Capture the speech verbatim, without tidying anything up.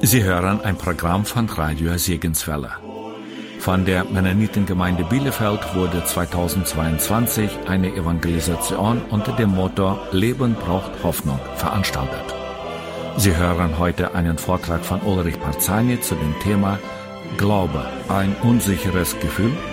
Sie hören ein Programm von Radio Segenswelle. Von der Mennonitengemeinde Bielefeld wurde zweitausendzweiundzwanzig eine Evangelisation unter dem Motto Leben braucht Hoffnung veranstaltet. Sie hören heute einen Vortrag von Ulrich Parzani zu dem Thema Glaube, ein unsicheres Gefühl?